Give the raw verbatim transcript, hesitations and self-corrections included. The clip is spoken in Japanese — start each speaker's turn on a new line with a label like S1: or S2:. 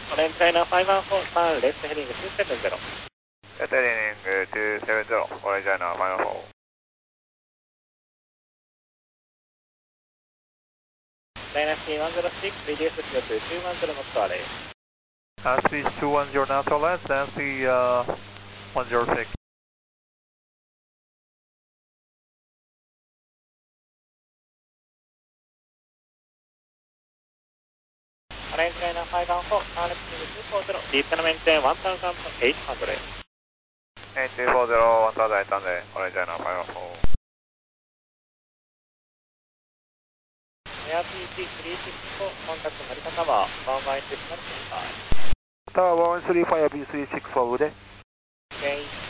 S1: オレンジライナーごいちよんさん、レフトヘディングにーななゼロ。
S2: レフトヘディングにーななゼロ、オレンジライナーごいちよん。
S1: ライナーシーいちゼロろく、リデューススロップにひゃくじゅうノットアレイ。
S3: Uh, speed two one zero natural left, Nancy uh, one zero six.
S1: オレンジライナーごいよん、ターンレフトヘディングにーよんゼロ、ディープナメンテンいちはちはちゼロ。
S2: にーよんゼロ、いちはちゼロ、オレンジライナーごいよん。
S1: エアピーティーさんろくよん、コンタクト成田タワー、ワンワンエイトスマルセンター。
S3: Tower one one three five B three six four 腕。
S1: OK。